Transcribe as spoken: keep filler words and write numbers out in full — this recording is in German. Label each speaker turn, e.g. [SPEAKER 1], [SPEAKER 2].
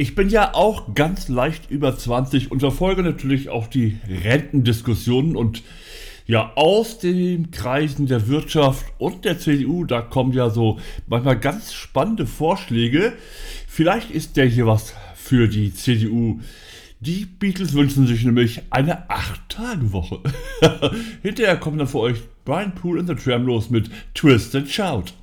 [SPEAKER 1] Ich bin ja auch ganz leicht über zwanzig und verfolge natürlich auch die Rentendiskussionen und ja, aus den Kreisen der Wirtschaft und der C D U, da kommen ja so manchmal ganz spannende Vorschläge. Vielleicht ist der hier was für die C D U. Die Beatles wünschen sich nämlich eine acht Tage Woche. Hinterher kommt dann für euch Brian Poole in the Tram los mit Twist and Shout.